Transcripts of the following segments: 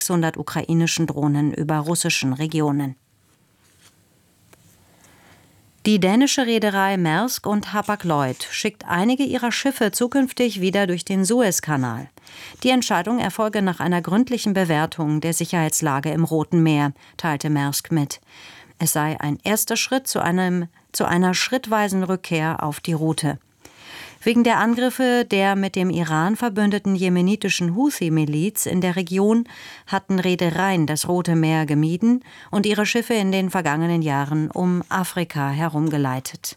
600 ukrainischen Drohnen über russischen Regionen. Die dänische Reederei Maersk und Hapag-Lloyd schickt einige ihrer Schiffe zukünftig wieder durch den Suezkanal. Die Entscheidung erfolge nach einer gründlichen Bewertung der Sicherheitslage im Roten Meer, teilte Maersk mit. Es sei ein erster Schritt zu einer schrittweisen Rückkehr auf die Route. Wegen der Angriffe der mit dem Iran verbündeten jemenitischen Houthi-Miliz in der Region hatten Reedereien das Rote Meer gemieden und ihre Schiffe in den vergangenen Jahren um Afrika herumgeleitet.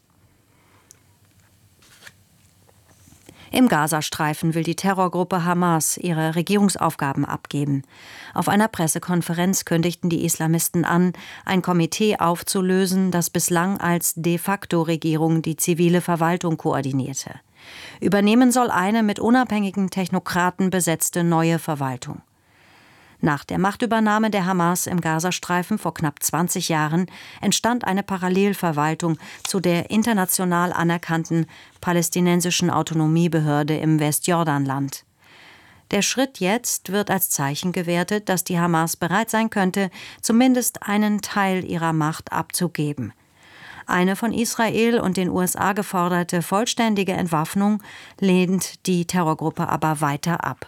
Im Gazastreifen will die Terrorgruppe Hamas ihre Regierungsaufgaben abgeben. Auf einer Pressekonferenz kündigten die Islamisten an, ein Komitee aufzulösen, das bislang als De-facto-Regierung die zivile Verwaltung koordinierte. Übernehmen soll eine mit unabhängigen Technokraten besetzte neue Verwaltung. Nach der Machtübernahme der Hamas im Gazastreifen vor knapp 20 Jahren entstand eine Parallelverwaltung zu der international anerkannten palästinensischen Autonomiebehörde im Westjordanland. Der Schritt jetzt wird als Zeichen gewertet, dass die Hamas bereit sein könnte, zumindest einen Teil ihrer Macht abzugeben. Eine von Israel und den USA geforderte vollständige Entwaffnung lehnt die Terrorgruppe aber weiter ab.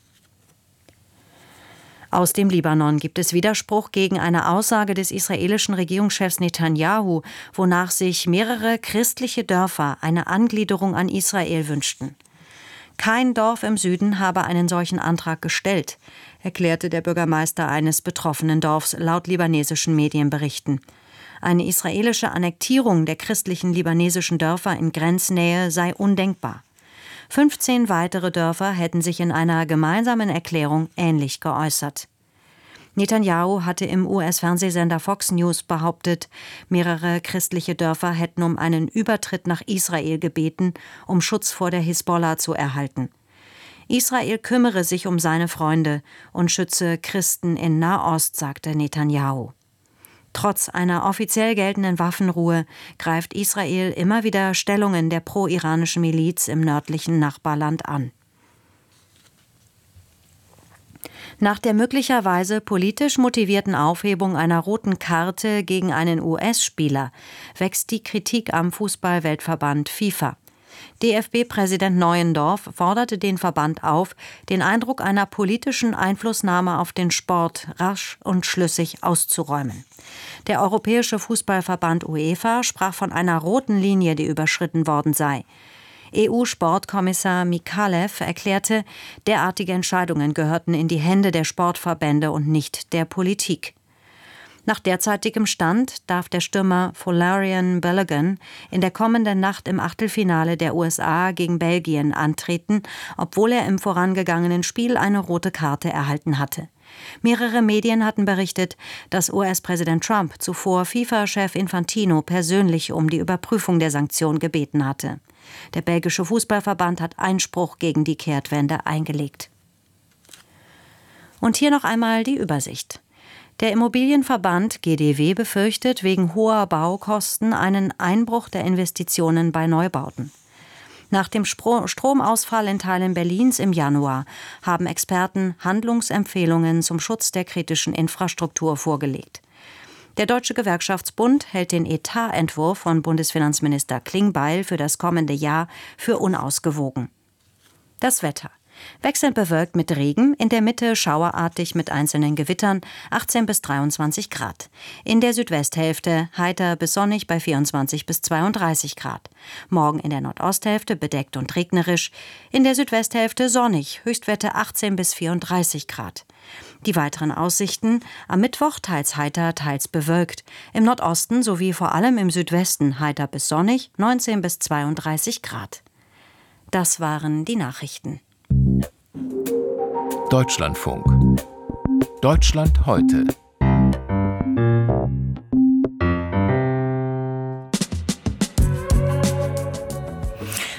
Aus dem Libanon gibt es Widerspruch gegen eine Aussage des israelischen Regierungschefs Netanyahu, wonach sich mehrere christliche Dörfer eine Angliederung an Israel wünschten. Kein Dorf im Süden habe einen solchen Antrag gestellt, erklärte der Bürgermeister eines betroffenen Dorfs laut libanesischen Medienberichten. Eine israelische Annektierung der christlichen libanesischen Dörfer in Grenznähe sei undenkbar. 15 weitere Dörfer hätten sich in einer gemeinsamen Erklärung ähnlich geäußert. Netanyahu hatte im US-Fernsehsender Fox News behauptet, mehrere christliche Dörfer hätten um einen Übertritt nach Israel gebeten, um Schutz vor der Hisbollah zu erhalten. Israel kümmere sich um seine Freunde und schütze Christen in Nahost, sagte Netanyahu. Trotz einer offiziell geltenden Waffenruhe greift Israel immer wieder Stellungen der pro-iranischen Miliz im nördlichen Nachbarland an. Nach der möglicherweise politisch motivierten Aufhebung einer roten Karte gegen einen US-Spieler wächst die Kritik am Fußball-Weltverband FIFA. DFB-Präsident Neuendorf forderte den Verband auf, den Eindruck einer politischen Einflussnahme auf den Sport rasch und schlüssig auszuräumen. Der Europäische Fußballverband UEFA sprach von einer roten Linie, die überschritten worden sei. EU-Sportkommissar Mikalev erklärte, derartige Entscheidungen gehörten in die Hände der Sportverbände und nicht der Politik. Nach derzeitigem Stand darf der Stürmer Folarin Balogun in der kommenden Nacht im Achtelfinale der USA gegen Belgien antreten, obwohl er im vorangegangenen Spiel eine rote Karte erhalten hatte. Mehrere Medien hatten berichtet, dass US-Präsident Trump zuvor FIFA-Chef Infantino persönlich um die Überprüfung der Sanktion gebeten hatte. Der belgische Fußballverband hat Einspruch gegen die Kehrtwende eingelegt. Und hier noch einmal die Übersicht. Der Immobilienverband GdW befürchtet wegen hoher Baukosten einen Einbruch der Investitionen bei Neubauten. Nach dem Stromausfall in Teilen Berlins im Januar haben Experten Handlungsempfehlungen zum Schutz der kritischen Infrastruktur vorgelegt. Der Deutsche Gewerkschaftsbund hält den Etatentwurf von Bundesfinanzminister Klingbeil für das kommende Jahr für unausgewogen. Das Wetter. Wechselnd bewölkt mit Regen, in der Mitte schauerartig mit einzelnen Gewittern, 18 bis 23 Grad. In der Südwesthälfte heiter bis sonnig bei 24 bis 32 Grad. Morgen in der Nordosthälfte bedeckt und regnerisch, in der Südwesthälfte sonnig, Höchstwerte 18 bis 34 Grad. Die weiteren Aussichten: am Mittwoch teils heiter, teils bewölkt. Im Nordosten sowie vor allem im Südwesten heiter bis sonnig, 19 bis 32 Grad. Das waren die Nachrichten. Deutschlandfunk. Deutschland heute.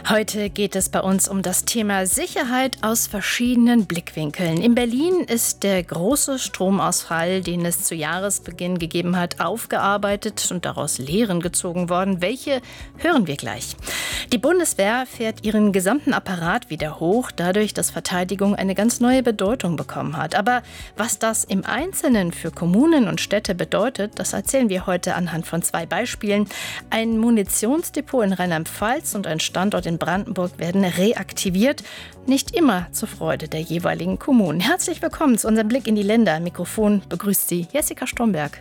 Heute geht es bei uns um das Thema Sicherheit aus verschiedenen Blickwinkeln. In Berlin ist der große Stromausfall, den es zu Jahresbeginn gegeben hat, aufgearbeitet und daraus Lehren gezogen worden. Welche hören wir gleich. Die Bundeswehr fährt ihren gesamten Apparat wieder hoch, dadurch, dass Verteidigung eine ganz neue Bedeutung bekommen hat. Aber was das im Einzelnen für Kommunen und Städte bedeutet, das erzählen wir heute anhand von 2 Beispielen. Ein Munitionsdepot in Rheinland-Pfalz und ein Standort in Brandenburg werden reaktiviert. Nicht immer zur Freude der jeweiligen Kommunen. Herzlich willkommen zu unserem Blick in die Länder. Am Mikrofon begrüßt Sie Jessica Stromberg.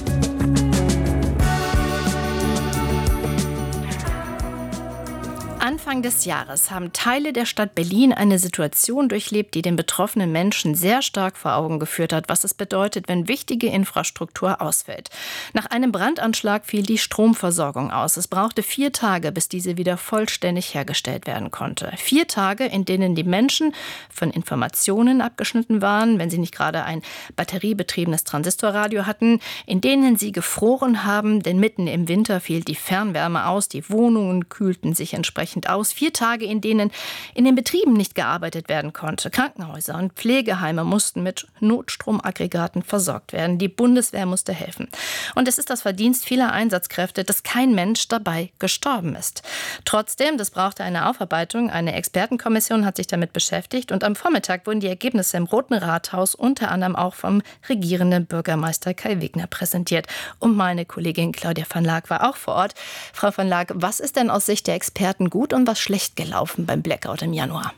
Anfang des Jahres haben Teile der Stadt Berlin eine Situation durchlebt, die den betroffenen Menschen sehr stark vor Augen geführt hat, was es bedeutet, wenn wichtige Infrastruktur ausfällt. Nach einem Brandanschlag fiel die Stromversorgung aus. Es brauchte 4 Tage, bis diese wieder vollständig hergestellt werden konnte. 4 Tage, in denen die Menschen von Informationen abgeschnitten waren, wenn sie nicht gerade ein batteriebetriebenes Transistorradio hatten, in denen sie gefroren haben, denn mitten im Winter fiel die Fernwärme aus, die Wohnungen kühlten sich entsprechend aus. 4 Tage, in denen in den Betrieben nicht gearbeitet werden konnte. Krankenhäuser und Pflegeheime mussten mit Notstromaggregaten versorgt werden. Die Bundeswehr musste helfen. Und es ist das Verdienst vieler Einsatzkräfte, dass kein Mensch dabei gestorben ist. Trotzdem, das brauchte eine Aufarbeitung. Eine Expertenkommission hat sich damit beschäftigt. Und am Vormittag wurden die Ergebnisse im Roten Rathaus unter anderem auch vom regierenden Bürgermeister Kai Wegner präsentiert. Und meine Kollegin Claudia van Laak war auch vor Ort. Frau van Laak, was ist denn aus Sicht der Experten gut und was schlecht gelaufen beim Blackout im Januar?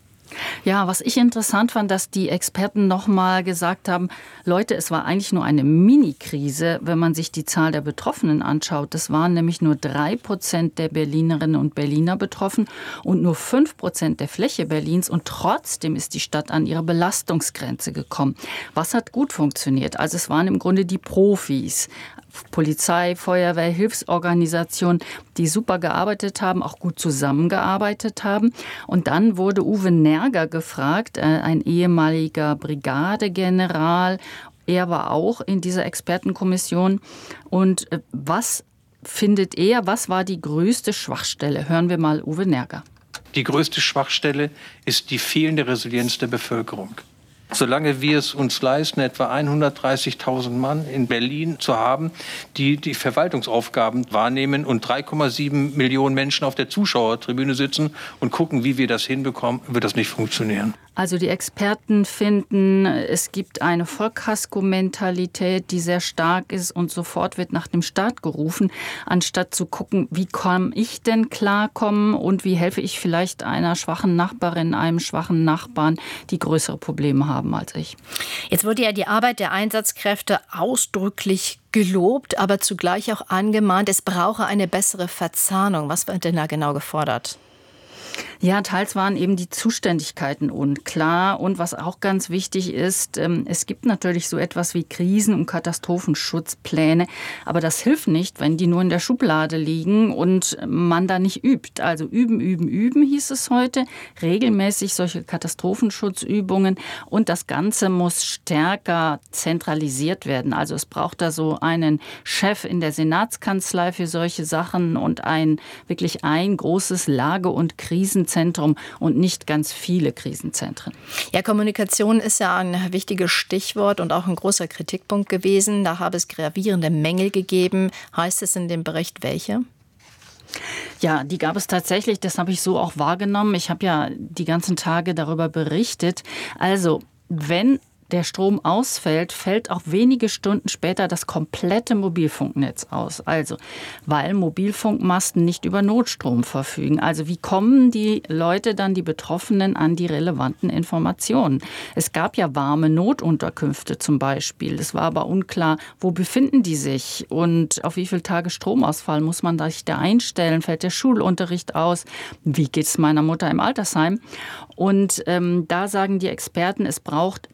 Ja, was ich interessant fand, dass die Experten nochmal gesagt haben, Leute, es war eigentlich nur eine Mini-Krise, wenn man sich die Zahl der Betroffenen anschaut. Es waren nämlich nur 3% der Berlinerinnen und Berliner betroffen und nur 5% der Fläche Berlins. Und trotzdem ist die Stadt an ihre Belastungsgrenze gekommen. Was hat gut funktioniert? Also es waren im Grunde die Profis. Polizei, Feuerwehr, Hilfsorganisationen, die super gearbeitet haben, auch gut zusammengearbeitet haben. Und dann wurde Uwe Nerger gefragt, ein ehemaliger Brigadegeneral. Er war auch in dieser Expertenkommission. Und was findet er, was war die größte Schwachstelle? Hören wir mal Uwe Nerger. Die größte Schwachstelle ist die fehlende Resilienz der Bevölkerung. Solange wir es uns leisten, etwa 130.000 Mann in Berlin zu haben, die die Verwaltungsaufgaben wahrnehmen und 3,7 Millionen Menschen auf der Zuschauertribüne sitzen und gucken, wie wir das hinbekommen, wird das nicht funktionieren. Also die Experten finden, es gibt eine Vollkasko-Mentalität, die sehr stark ist und sofort wird nach dem Staat gerufen, anstatt zu gucken, wie kann ich denn klarkommen und wie helfe ich vielleicht einer schwachen Nachbarin, einem schwachen Nachbarn, die größere Probleme haben als ich. Jetzt wurde ja die Arbeit der Einsatzkräfte ausdrücklich gelobt, aber zugleich auch angemahnt, es brauche eine bessere Verzahnung. Was wird denn da genau gefordert? Ja, teils waren eben die Zuständigkeiten unklar. Und was auch ganz wichtig ist, es gibt natürlich so etwas wie Krisen- und Katastrophenschutzpläne. Aber das hilft nicht, wenn die nur in der Schublade liegen und man da nicht übt. Also üben, üben, üben hieß es heute. Regelmäßig solche Katastrophenschutzübungen. Und das Ganze muss stärker zentralisiert werden. Also es braucht da so einen Chef in der Senatskanzlei für solche Sachen und wirklich ein großes Lage- und Krisenzentrum und nicht ganz viele Krisenzentren. Ja, Kommunikation ist ja ein wichtiges Stichwort und auch ein großer Kritikpunkt gewesen. Da habe es gravierende Mängel gegeben. Heißt es in dem Bericht welche? Ja, die gab es tatsächlich. Das habe ich so auch wahrgenommen. Ich habe ja die ganzen Tage darüber berichtet. Also, wenn der Strom ausfällt, fällt auch wenige Stunden später das komplette Mobilfunknetz aus. Also, weil Mobilfunkmasten nicht über Notstrom verfügen. Also, wie kommen die Leute dann, die Betroffenen, an die relevanten Informationen? Es gab ja warme Notunterkünfte zum Beispiel. Es war aber unklar, wo befinden die sich und auf wie viele Tage Stromausfall muss man sich da einstellen? Fällt der Schulunterricht aus? Wie geht es meiner Mutter im Altersheim? Und da sagen die Experten, es braucht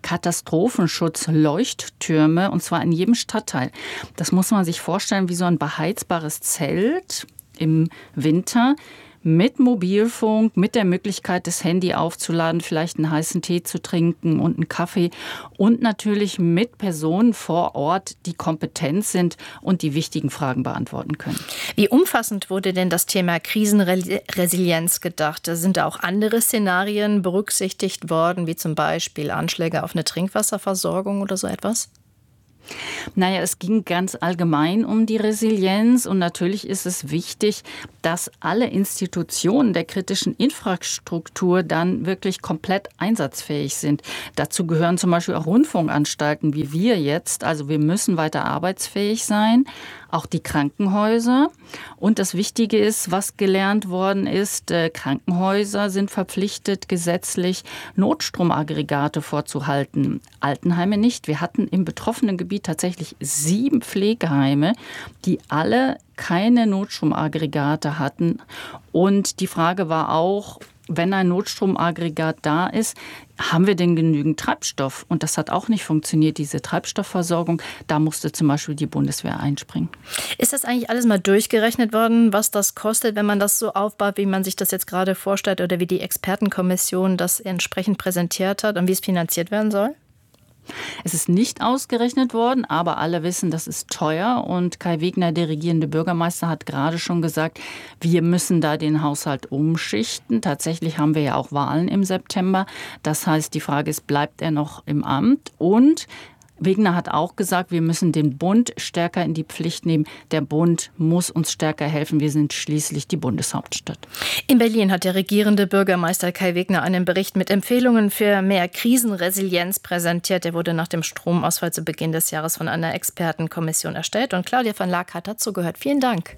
Katastrophenschutz-Leuchttürme, und zwar in jedem Stadtteil. Das muss man sich vorstellen wie so ein beheizbares Zelt im Winter mit Mobilfunk, mit der Möglichkeit, das Handy aufzuladen, vielleicht einen heißen Tee zu trinken und einen Kaffee und natürlich mit Personen vor Ort, die kompetent sind und die wichtigen Fragen beantworten können. Wie umfassend wurde denn das Thema Krisenresilienz gedacht? Sind da auch andere Szenarien berücksichtigt worden, wie zum Beispiel Anschläge auf eine Trinkwasserversorgung oder so etwas? Naja, es ging ganz allgemein um die Resilienz und natürlich ist es wichtig, dass alle Institutionen der kritischen Infrastruktur dann wirklich komplett einsatzfähig sind. Dazu gehören zum Beispiel auch Rundfunkanstalten wie wir jetzt. Also wir müssen weiter arbeitsfähig sein, auch die Krankenhäuser. Und das Wichtige ist, was gelernt worden ist, Krankenhäuser sind verpflichtet, gesetzlich Notstromaggregate vorzuhalten. Altenheime nicht. Wir hatten im betroffenen Gebiet tatsächlich 7 Pflegeheime, die alle keine Notstromaggregate hatten. Und die Frage war auch, wenn ein Notstromaggregat da ist, haben wir denn genügend Treibstoff? Und das hat auch nicht funktioniert, diese Treibstoffversorgung. Da musste zum Beispiel die Bundeswehr einspringen. Ist das eigentlich alles mal durchgerechnet worden, was das kostet, wenn man das so aufbaut, wie man sich das jetzt gerade vorstellt oder wie die Expertenkommission das entsprechend präsentiert hat und wie es finanziert werden soll? Es ist nicht ausgerechnet worden, aber alle wissen, das ist teuer. Und Kai Wegner, der regierende Bürgermeister, hat gerade schon gesagt, wir müssen da den Haushalt umschichten. Tatsächlich haben wir ja auch Wahlen im September. Das heißt, die Frage ist, bleibt er noch im Amt? Und Wegner hat auch gesagt, wir müssen den Bund stärker in die Pflicht nehmen. Der Bund muss uns stärker helfen. Wir sind schließlich die Bundeshauptstadt. In Berlin hat der regierende Bürgermeister Kai Wegner einen Bericht mit Empfehlungen für mehr Krisenresilienz präsentiert. Der wurde nach dem Stromausfall zu Beginn des Jahres von einer Expertenkommission erstellt. Und Claudia van Laak hat dazu gehört. Vielen Dank.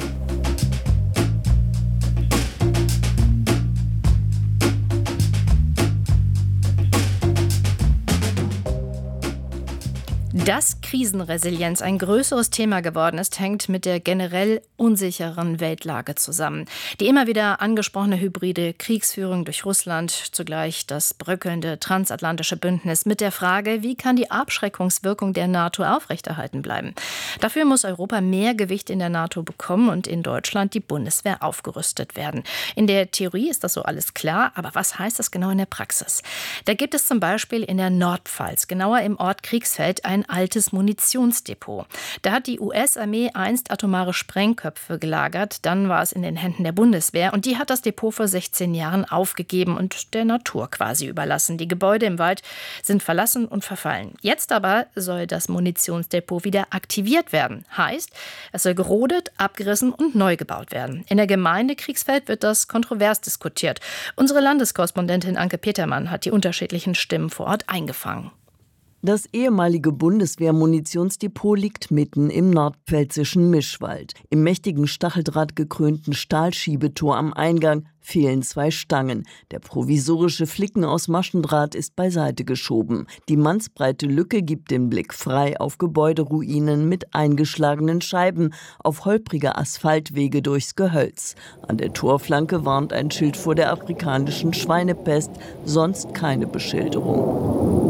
Dass Krisenresilienz ein größeres Thema geworden ist, hängt mit der generell unsicheren Weltlage zusammen. Die immer wieder angesprochene hybride Kriegsführung durch Russland, zugleich das bröckelnde transatlantische Bündnis mit der Frage, wie kann die Abschreckungswirkung der NATO aufrechterhalten bleiben. Dafür muss Europa mehr Gewicht in der NATO bekommen und in Deutschland die Bundeswehr aufgerüstet werden. In der Theorie ist das so alles klar, aber was heißt das genau in der Praxis? Da gibt es zum Beispiel in der Nordpfalz, genauer im Ort Kriegsfeld, ein altes Munitionsdepot. Da hat die US-Armee einst atomare Sprengköpfe gelagert. Dann war es in den Händen der Bundeswehr. Und die hat das Depot vor 16 Jahren aufgegeben und der Natur quasi überlassen. Die Gebäude im Wald sind verlassen und verfallen. Jetzt aber soll das Munitionsdepot wieder aktiviert werden. Heißt, es soll gerodet, abgerissen und neu gebaut werden. In der Gemeinde Kriegsfeld wird das kontrovers diskutiert. Unsere Landeskorrespondentin Anke Petermann hat die unterschiedlichen Stimmen vor Ort eingefangen. Das ehemalige Bundeswehr-Munitionsdepot liegt mitten im nordpfälzischen Mischwald. Im mächtigen stacheldrahtgekrönten Stahlschiebetor am Eingang fehlen 2 Stangen. Der provisorische Flicken aus Maschendraht ist beiseite geschoben. Die mannsbreite Lücke gibt den Blick frei auf Gebäuderuinen mit eingeschlagenen Scheiben, auf holprige Asphaltwege durchs Gehölz. An der Torflanke warnt ein Schild vor der afrikanischen Schweinepest, sonst keine Beschilderung.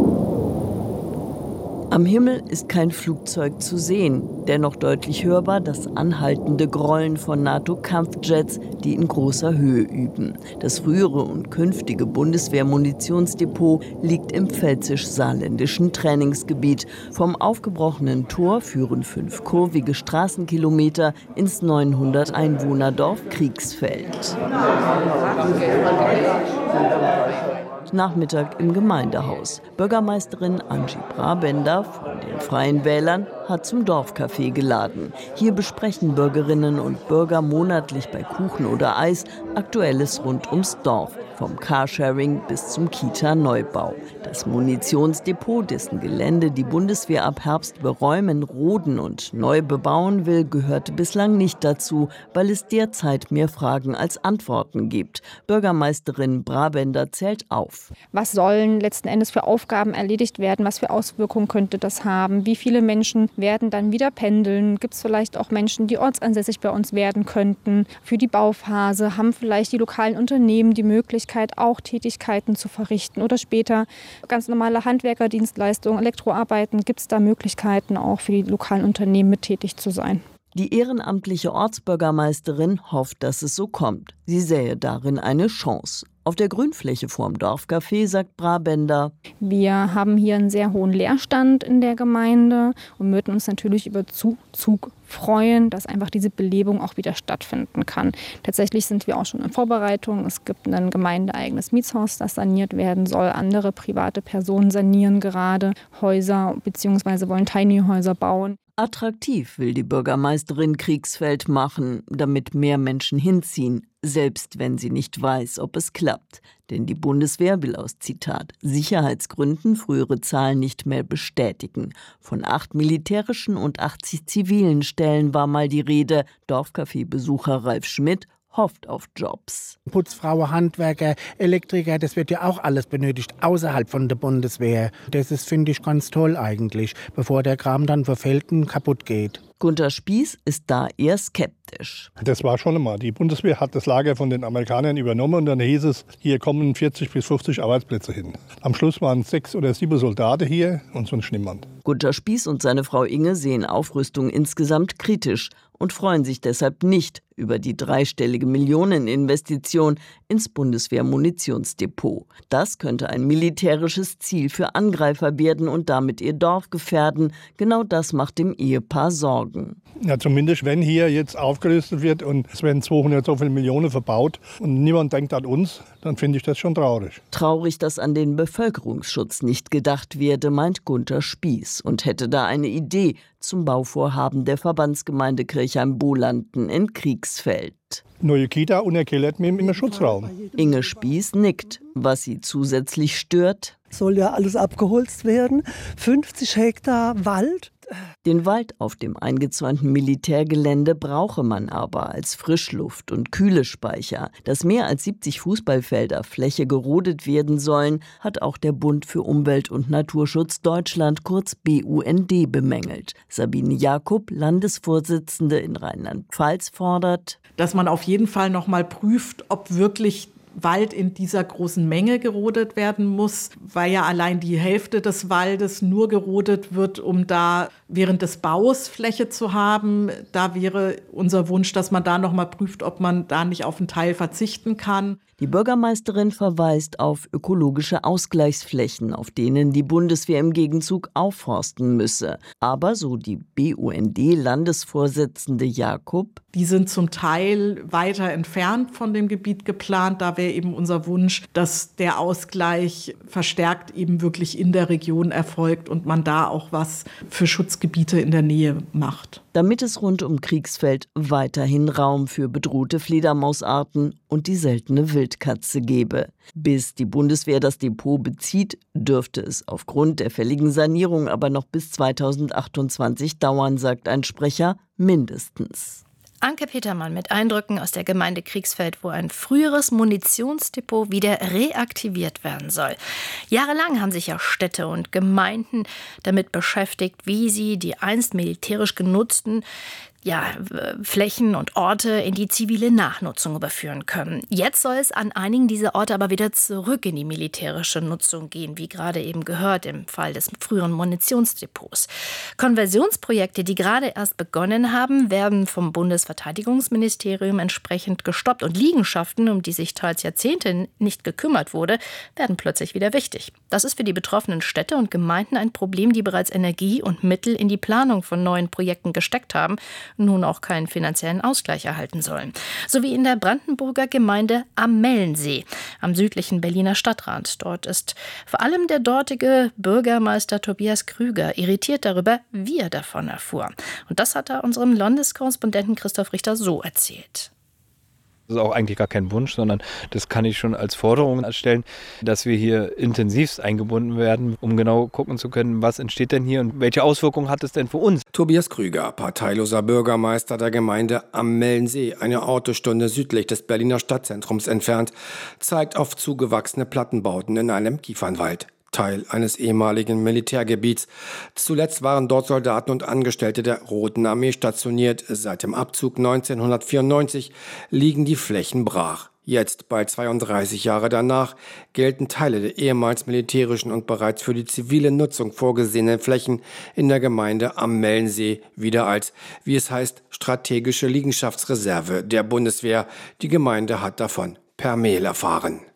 Am Himmel ist kein Flugzeug zu sehen, dennoch deutlich hörbar das anhaltende Grollen von NATO-Kampfjets, die in großer Höhe üben. Das frühere und künftige Bundeswehr-Munitionsdepot liegt im pfälzisch-saarländischen Trainingsgebiet. Vom aufgebrochenen Tor führen 5 kurvige Straßenkilometer ins 900 Einwohnerdorf Kriegsfeld. Nachmittag im Gemeindehaus. Bürgermeisterin Angie Brabender von den Freien Wählern hat zum Dorfcafé geladen. Hier besprechen Bürgerinnen und Bürger monatlich bei Kuchen oder Eis Aktuelles rund ums Dorf, vom Carsharing bis zum Kita-Neubau. Das Munitionsdepot, dessen Gelände die Bundeswehr ab Herbst beräumen, roden und neu bebauen will, gehörte bislang nicht dazu, weil es derzeit mehr Fragen als Antworten gibt. Bürgermeisterin Brabender zählt auf. Was sollen letzten Endes für Aufgaben erledigt werden? Was für Auswirkungen könnte das haben? Wie viele Menschen werden dann wieder pendeln? Gibt es vielleicht auch Menschen, die ortsansässig bei uns werden könnten? Für die Bauphase haben vielleicht die lokalen Unternehmen die Möglichkeit, auch Tätigkeiten zu verrichten oder später ganz normale Handwerkerdienstleistungen, Elektroarbeiten. Gibt es da Möglichkeiten, auch für die lokalen Unternehmen mit tätig zu sein? Die ehrenamtliche Ortsbürgermeisterin hofft, dass es so kommt. Sie sähe darin eine Chance. Auf der Grünfläche vorm Dorfcafé sagt Brabender: Wir haben hier einen sehr hohen Leerstand in der Gemeinde und würden uns natürlich über Zuzug freuen, dass einfach diese Belebung auch wieder stattfinden kann. Tatsächlich sind wir auch schon in Vorbereitung. Es gibt ein gemeindeeigenes Mietshaus, das saniert werden soll. Andere private Personen sanieren gerade Häuser bzw. wollen Tiny-Häuser bauen. Attraktiv will die Bürgermeisterin Kriegsfeld machen, damit mehr Menschen hinziehen, selbst wenn sie nicht weiß, ob es klappt. Denn die Bundeswehr will aus, Zitat, Sicherheitsgründen frühere Zahlen nicht mehr bestätigen. Von 8 militärischen und 80 zivilen Stellen war mal die Rede. Dorfcafé-Besucher Ralf Schmidt hofft auf Jobs. Putzfrauen, Handwerker, Elektriker, das wird ja auch alles benötigt, außerhalb von der Bundeswehr. Das ist, finde ich, ganz toll eigentlich, bevor der Kram dann verfällt und kaputt geht. Gunter Spieß ist da eher skeptisch. Das war schon immer. Die Bundeswehr hat das Lager von den Amerikanern übernommen und dann hieß es, hier kommen 40 bis 50 Arbeitsplätze hin. Am Schluss waren 6 oder 7 Soldaten hier und sonst niemand. Gunter Spieß und seine Frau Inge sehen Aufrüstung insgesamt kritisch und freuen sich deshalb nicht über die 3-stellige Millioneninvestition ins Bundeswehr-Munitionsdepot. Das könnte ein militärisches Ziel für Angreifer werden und damit ihr Dorf gefährden. Genau das macht dem Ehepaar Sorgen. Ja, zumindest wenn hier jetzt aufgerüstet wird und es werden 200 so viele Millionen verbaut und niemand denkt an uns, dann finde ich das schon traurig. Traurig, dass an den Bevölkerungsschutz nicht gedacht werde, meint Gunter Spieß und hätte da eine Idee zum Bauvorhaben der Verbandsgemeinde Kirchheim-Bolanden in Kriegsfeld. Neue Kita und erklärt mir im Schutzraum. Inge Spieß nickt. Was sie zusätzlich stört: Soll ja alles abgeholzt werden. 50 Hektar Wald. Den Wald auf dem eingezäunten Militärgelände brauche man aber als Frischluft- und Kühlespeicher. Dass mehr als 70 Fußballfelder Fläche gerodet werden sollen, hat auch der Bund für Umwelt und Naturschutz Deutschland, kurz BUND, bemängelt. Sabine Jakob, Landesvorsitzende in Rheinland-Pfalz, fordert, dass man auf jeden Fall noch mal prüft, ob wirklich Wald in dieser großen Menge gerodet werden muss, weil ja allein die Hälfte des Waldes nur gerodet wird, um da während des Baus Fläche zu haben. Da wäre unser Wunsch, dass man da noch mal prüft, ob man da nicht auf einen Teil verzichten kann. Die Bürgermeisterin verweist auf ökologische Ausgleichsflächen, auf denen die Bundeswehr im Gegenzug aufforsten müsse. Aber, so die BUND-Landesvorsitzende Jakob, die sind zum Teil weiter entfernt von dem Gebiet geplant. Da wäre eben unser Wunsch, dass der Ausgleich verstärkt eben wirklich in der Region erfolgt und man da auch was für Schutzgebiete in der Nähe macht. Damit es rund um Kriegsfeld weiterhin Raum für bedrohte Fledermausarten und die seltene Wildkatze gebe. Bis die Bundeswehr das Depot bezieht, dürfte es aufgrund der fälligen Sanierung aber noch bis 2028 dauern, sagt ein Sprecher, mindestens. Anke Petermann mit Eindrücken aus der Gemeinde Kriegsfeld, wo ein früheres Munitionsdepot wieder reaktiviert werden soll. Jahrelang haben sich ja Städte und Gemeinden damit beschäftigt, wie sie die einst militärisch genutzten Flächen und Orte in die zivile Nachnutzung überführen können. Jetzt soll es an einigen dieser Orte aber wieder zurück in die militärische Nutzung gehen, wie gerade eben gehört im Fall des früheren Munitionsdepots. Konversionsprojekte, die gerade erst begonnen haben, werden vom Bundesverteidigungsministerium entsprechend gestoppt und Liegenschaften, um die sich teils Jahrzehnte nicht gekümmert wurde, werden plötzlich wieder wichtig. Das ist für die betroffenen Städte und Gemeinden ein Problem, die bereits Energie und Mittel in die Planung von neuen Projekten gesteckt haben, nun auch keinen finanziellen Ausgleich erhalten sollen. So wie in der Brandenburger Gemeinde am Mellensee, am südlichen Berliner Stadtrand. Dort ist vor allem der dortige Bürgermeister Tobias Krüger irritiert darüber, wie er davon erfuhr. Und das hat er unserem Landeskorrespondenten Christoph Richter so erzählt. Das ist auch eigentlich gar kein Wunsch, sondern das kann ich schon als Forderung erstellen, dass wir hier intensivst eingebunden werden, um genau gucken zu können, was entsteht denn hier und welche Auswirkungen hat es denn für uns. Tobias Krüger, parteiloser Bürgermeister der Gemeinde am Mellensee, eine Autostunde südlich des Berliner Stadtzentrums entfernt, zeigt auf zugewachsene Plattenbauten in einem Kiefernwald. Teil eines ehemaligen Militärgebiets. Zuletzt waren dort Soldaten und Angestellte der Roten Armee stationiert. Seit dem Abzug 1994 liegen die Flächen brach. Jetzt, bald 32 Jahre danach, gelten Teile der ehemals militärischen und bereits für die zivile Nutzung vorgesehenen Flächen in der Gemeinde am Mellensee wieder als, wie es heißt, strategische Liegenschaftsreserve der Bundeswehr. Die Gemeinde hat davon per Mail erfahren.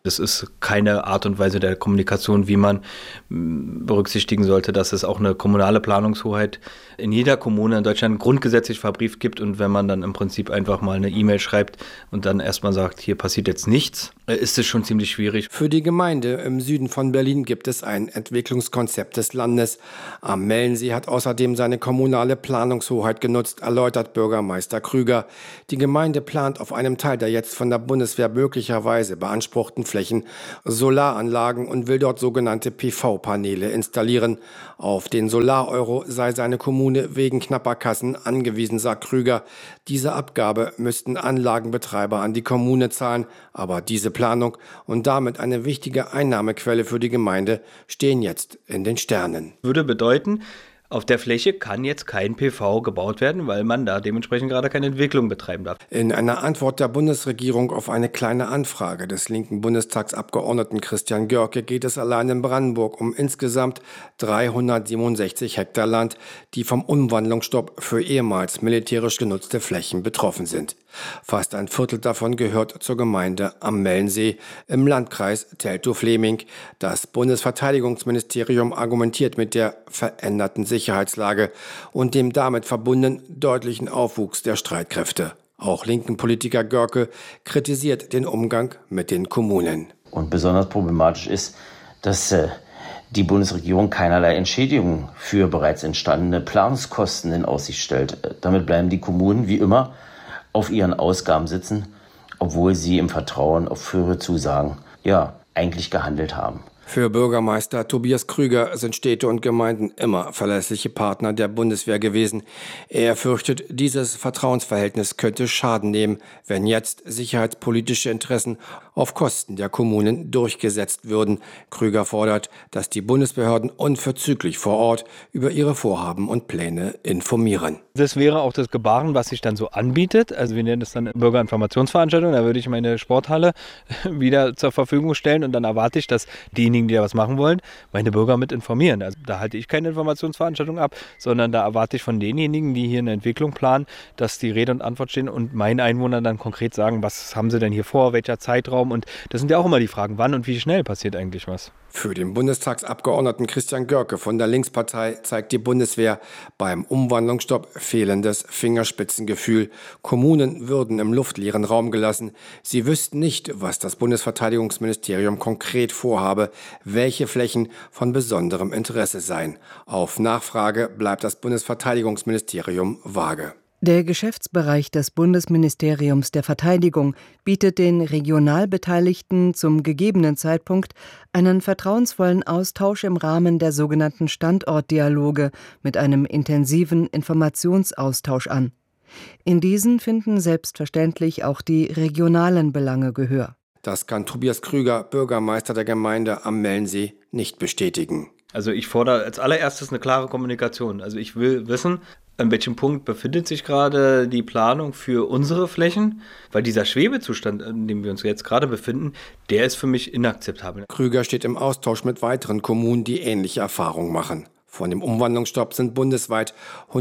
Das ist keine Art und Weise der Kommunikation, wie man berücksichtigen sollte, dass es auch eine kommunale Planungshoheit in jeder Kommune in Deutschland grundgesetzlich verbrieft gibt. Und wenn man dann im Prinzip einfach mal eine E-Mail schreibt und dann erstmal sagt, hier passiert jetzt nichts, ist es schon ziemlich schwierig. Für die Gemeinde im Süden von Berlin gibt es ein Entwicklungskonzept des Landes. Am Mellensee hat außerdem seine kommunale Planungshoheit genutzt, erläutert Bürgermeister Krüger. Die Gemeinde plant auf einem Teil der jetzt von der Bundeswehr möglicherweise beanspruchten Flächen Solaranlagen und will dort sogenannte PV-Paneele installieren. Auf den Solar-Euro sei seine Kommune wegen knapper Kassen angewiesen, sagt Krüger. Diese Abgabe müssten Anlagenbetreiber an die Kommune zahlen, aber diese Planung und damit eine wichtige Einnahmequelle für die Gemeinde stehen jetzt in den Sternen. Würde bedeuten, auf der Fläche kann jetzt kein PV gebaut werden, weil man da dementsprechend gerade keine Entwicklung betreiben darf. In einer Antwort der Bundesregierung auf eine kleine Anfrage des linken Bundestagsabgeordneten Christian Görke geht es allein in Brandenburg um insgesamt 367 Hektar Land, die vom Umwandlungsstopp für ehemals militärisch genutzte Flächen betroffen sind. Fast ein Viertel davon gehört zur Gemeinde am Mellensee im Landkreis Teltow-Fleming. Das Bundesverteidigungsministerium argumentiert mit der veränderten Sicherheitslage und dem damit verbundenen deutlichen Aufwuchs der Streitkräfte. Auch linken Politiker Görke kritisiert den Umgang mit den Kommunen. Und besonders problematisch ist, dass die Bundesregierung keinerlei Entschädigung für bereits entstandene Planungskosten in Aussicht stellt. Damit bleiben die Kommunen wie immer auf ihren Ausgaben sitzen, obwohl sie im Vertrauen auf frühere Zusagen eigentlich gehandelt haben. Für Bürgermeister Tobias Krüger sind Städte und Gemeinden immer verlässliche Partner der Bundeswehr gewesen. Er fürchtet, dieses Vertrauensverhältnis könnte Schaden nehmen, wenn jetzt sicherheitspolitische Interessen auf Kosten der Kommunen durchgesetzt würden. Krüger fordert, dass die Bundesbehörden unverzüglich vor Ort über ihre Vorhaben und Pläne informieren. Das wäre auch das Gebaren, was sich dann so anbietet. Also wir nennen das dann Bürgerinformationsveranstaltung. Da würde ich meine Sporthalle wieder zur Verfügung stellen und dann erwarte ich, dass diejenigen, die da was machen wollen, meine Bürger mit informieren. Also da halte ich keine Informationsveranstaltung ab, sondern da erwarte ich von denjenigen, die hier eine Entwicklung planen, dass die Rede und Antwort stehen und meinen Einwohnern dann konkret sagen, was haben sie denn hier vor, welcher Zeitraum. Und das sind ja auch immer die Fragen, wann und wie schnell passiert eigentlich was. Für den Bundestagsabgeordneten Christian Görke von der Linkspartei zeigt die Bundeswehr beim Umwandlungsstopp fehlendes Fingerspitzengefühl. Kommunen würden im luftleeren Raum gelassen. Sie wüssten nicht, was das Bundesverteidigungsministerium konkret vorhabe, welche Flächen von besonderem Interesse seien. Auf Nachfrage bleibt das Bundesverteidigungsministerium vage. Der Geschäftsbereich des Bundesministeriums der Verteidigung bietet den regional Beteiligten zum gegebenen Zeitpunkt einen vertrauensvollen Austausch im Rahmen der sogenannten Standortdialoge mit einem intensiven Informationsaustausch an. In diesen finden selbstverständlich auch die regionalen Belange Gehör. Das kann Tobias Krüger, Bürgermeister der Gemeinde am Mellensee, nicht bestätigen. Also ich fordere als allererstes eine klare Kommunikation. Also ich will wissen, an welchem Punkt befindet sich gerade die Planung für unsere Flächen? Weil dieser Schwebezustand, in dem wir uns jetzt gerade befinden, der ist für mich inakzeptabel. Krüger steht im Austausch mit weiteren Kommunen, die ähnliche Erfahrungen machen. Von dem Umwandlungsstopp sind bundesweit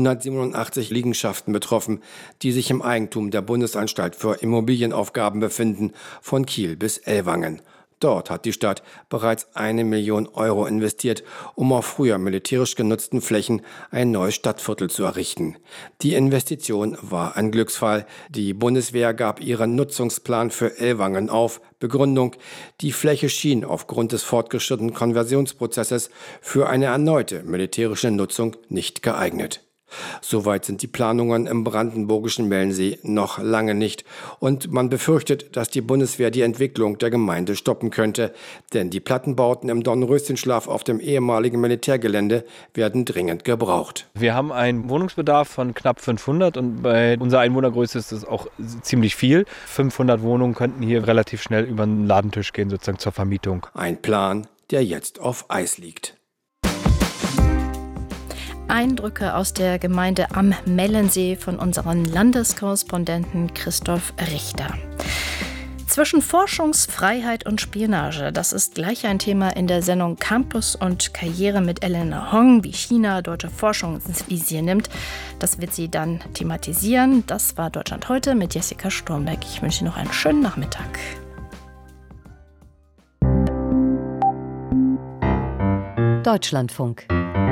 187 Liegenschaften betroffen, die sich im Eigentum der Bundesanstalt für Immobilienaufgaben befinden, von Kiel bis Ellwangen. Dort hat die Stadt bereits 1 Million Euro investiert, um auf früher militärisch genutzten Flächen ein neues Stadtviertel zu errichten. Die Investition war ein Glücksfall. Die Bundeswehr gab ihren Nutzungsplan für Ellwangen auf. Begründung: Die Fläche schien aufgrund des fortgeschrittenen Konversionsprozesses für eine erneute militärische Nutzung nicht geeignet. Soweit sind die Planungen im brandenburgischen Mellensee noch lange nicht. Und man befürchtet, dass die Bundeswehr die Entwicklung der Gemeinde stoppen könnte. Denn die Plattenbauten im Dornröschenschlaf auf dem ehemaligen Militärgelände werden dringend gebraucht. Wir haben einen Wohnungsbedarf von knapp 500 und bei unserer Einwohnergröße ist das auch ziemlich viel. 500 Wohnungen könnten hier relativ schnell über den Ladentisch gehen, sozusagen zur Vermietung. Ein Plan, der jetzt auf Eis liegt. Eindrücke aus der Gemeinde am Mellensee von unserem Landeskorrespondenten Christoph Richter. Zwischen Forschungsfreiheit und Spionage, das ist gleich ein Thema in der Sendung Campus und Karriere mit Elena Hong, wie China deutsche Forschung ins Visier nimmt. Das wird sie dann thematisieren. Das war Deutschland heute mit Jessica Sturmbeck. Ich wünsche Ihnen noch einen schönen Nachmittag. Deutschlandfunk.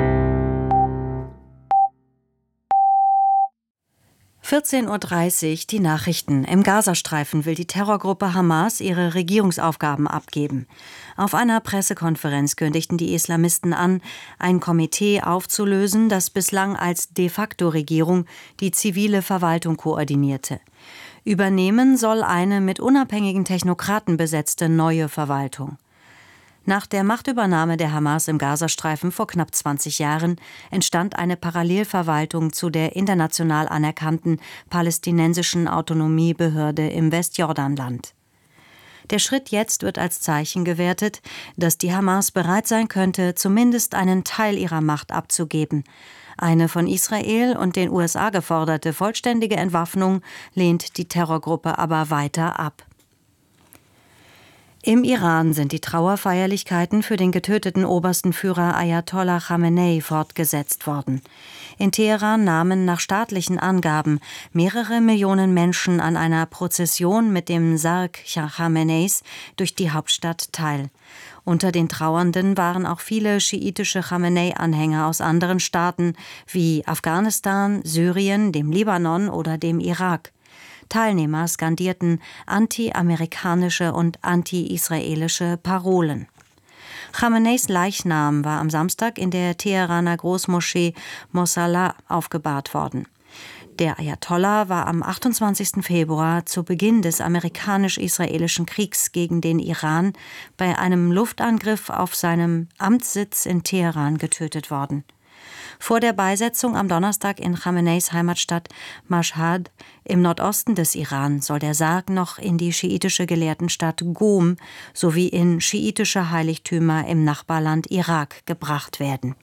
14:30 Uhr die Nachrichten. Im Gazastreifen will die Terrorgruppe Hamas ihre Regierungsaufgaben abgeben. Auf einer Pressekonferenz kündigten die Islamisten an, ein Komitee aufzulösen, das bislang als De-facto-Regierung die zivile Verwaltung koordinierte. Übernehmen soll eine mit unabhängigen Technokraten besetzte neue Verwaltung. Nach der Machtübernahme der Hamas im Gazastreifen vor knapp 20 Jahren entstand eine Parallelverwaltung zu der international anerkannten palästinensischen Autonomiebehörde im Westjordanland. Der Schritt jetzt wird als Zeichen gewertet, dass die Hamas bereit sein könnte, zumindest einen Teil ihrer Macht abzugeben. Eine von Israel und den USA geforderte vollständige Entwaffnung lehnt die Terrorgruppe aber weiter ab. Im Iran sind die Trauerfeierlichkeiten für den getöteten obersten Führer Ayatollah Khamenei fortgesetzt worden. In Teheran nahmen nach staatlichen Angaben mehrere Millionen Menschen an einer Prozession mit dem Sarg Khameneis durch die Hauptstadt teil. Unter den Trauernden waren auch viele schiitische Khamenei-Anhänger aus anderen Staaten wie Afghanistan, Syrien, dem Libanon oder dem Irak. Teilnehmer skandierten anti-amerikanische und anti-israelische Parolen. Khameneis Leichnam war am Samstag in der Teheraner Großmoschee Mosalla aufgebahrt worden. Der Ayatollah war am 28. Februar zu Beginn des amerikanisch-israelischen Kriegs gegen den Iran bei einem Luftangriff auf seinem Amtssitz in Teheran getötet worden. Vor der Beisetzung am Donnerstag in Khameneis Heimatstadt Mashhad im Nordosten des Iran soll der Sarg noch in die schiitische Gelehrtenstadt Qom sowie in schiitische Heiligtümer im Nachbarland Irak gebracht werden.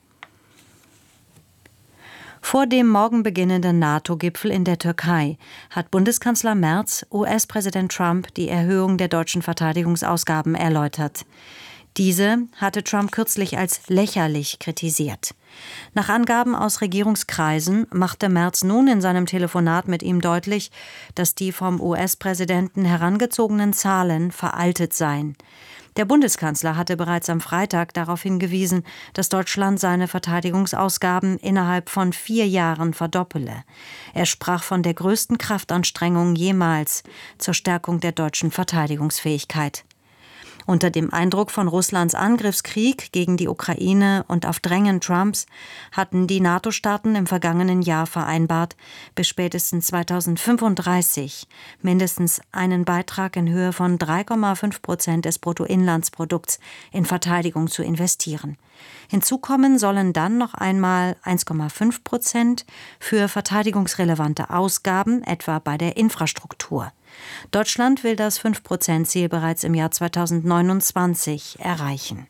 Vor dem morgen beginnenden NATO-Gipfel in der Türkei hat Bundeskanzler Merz US-Präsident Trump die Erhöhung der deutschen Verteidigungsausgaben erläutert. Diese hatte Trump kürzlich als lächerlich kritisiert. Nach Angaben aus Regierungskreisen machte Merz nun in seinem Telefonat mit ihm deutlich, dass die vom US-Präsidenten herangezogenen Zahlen veraltet seien. Der Bundeskanzler hatte bereits am Freitag darauf hingewiesen, dass Deutschland seine Verteidigungsausgaben innerhalb von 4 Jahren verdoppele. Er sprach von der größten Kraftanstrengung jemals zur Stärkung der deutschen Verteidigungsfähigkeit. Unter dem Eindruck von Russlands Angriffskrieg gegen die Ukraine und auf Drängen Trumps hatten die NATO-Staaten im vergangenen Jahr vereinbart, bis spätestens 2035 mindestens einen Beitrag in Höhe von 3,5% des Bruttoinlandsprodukts in Verteidigung zu investieren. Hinzu kommen sollen dann noch einmal 1,5% für verteidigungsrelevante Ausgaben, etwa bei der Infrastruktur. Deutschland will das 5%-Ziel bereits im Jahr 2029 erreichen.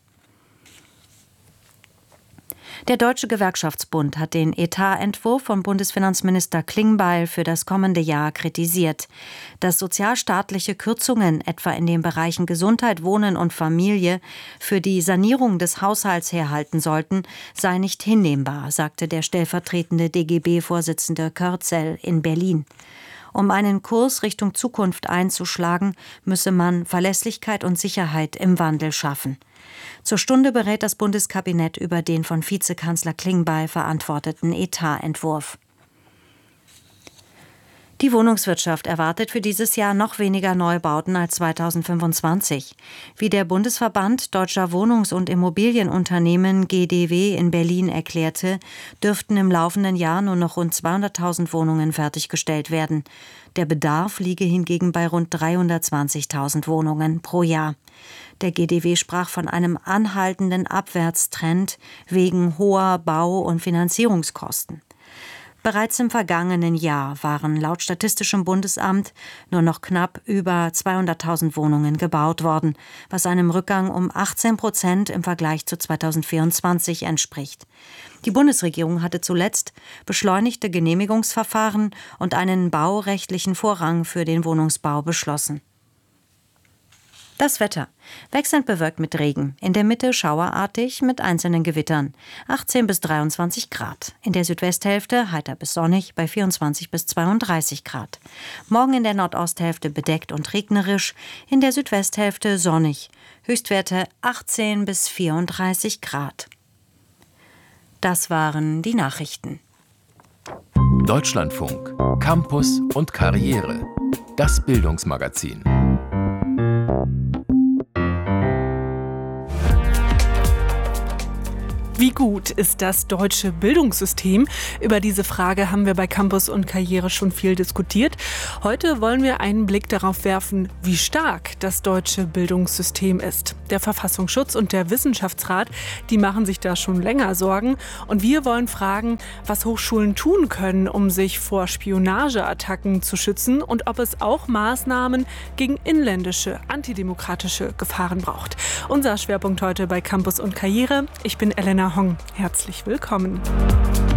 Der Deutsche Gewerkschaftsbund hat den Etatentwurf von Bundesfinanzminister Klingbeil für das kommende Jahr kritisiert. Dass sozialstaatliche Kürzungen, etwa in den Bereichen Gesundheit, Wohnen und Familie, für die Sanierung des Haushalts herhalten sollten, sei nicht hinnehmbar, sagte der stellvertretende DGB-Vorsitzende Körzel in Berlin. Um einen Kurs Richtung Zukunft einzuschlagen, müsse man Verlässlichkeit und Sicherheit im Wandel schaffen. Zur Stunde berät das Bundeskabinett über den von Vizekanzler Klingbeil verantworteten Etatentwurf. Die Wohnungswirtschaft erwartet für dieses Jahr noch weniger Neubauten als 2025. Wie der Bundesverband Deutscher Wohnungs- und Immobilienunternehmen GDW in Berlin erklärte, dürften im laufenden Jahr nur noch rund 200.000 Wohnungen fertiggestellt werden. Der Bedarf liege hingegen bei rund 320.000 Wohnungen pro Jahr. Der GDW sprach von einem anhaltenden Abwärtstrend wegen hoher Bau- und Finanzierungskosten. Bereits im vergangenen Jahr waren laut Statistischem Bundesamt nur noch knapp über 200.000 Wohnungen gebaut worden, was einem Rückgang um 18% im Vergleich zu 2024 entspricht. Die Bundesregierung hatte zuletzt beschleunigte Genehmigungsverfahren und einen baurechtlichen Vorrang für den Wohnungsbau beschlossen. Das Wetter. Wechselnd bewölkt mit Regen. In der Mitte schauerartig mit einzelnen Gewittern. 18 bis 23 Grad. In der Südwesthälfte heiter bis sonnig bei 24 bis 32 Grad. Morgen in der Nordosthälfte bedeckt und regnerisch. In der Südwesthälfte sonnig. Höchstwerte 18 bis 34 Grad. Das waren die Nachrichten. Deutschlandfunk, Campus und Karriere. Das Bildungsmagazin. Wie gut ist das deutsche Bildungssystem? Über diese Frage haben wir bei Campus und Karriere schon viel diskutiert. Heute wollen wir einen Blick darauf werfen, wie stark das deutsche Bildungssystem ist. Der Verfassungsschutz und der Wissenschaftsrat, die machen sich da schon länger Sorgen. Und wir wollen fragen, was Hochschulen tun können, um sich vor Spionageattacken zu schützen und ob es auch Maßnahmen gegen inländische, antidemokratische Gefahren braucht. Unser Schwerpunkt heute bei Campus und Karriere. Ich bin Elena Hong. Herzlich willkommen.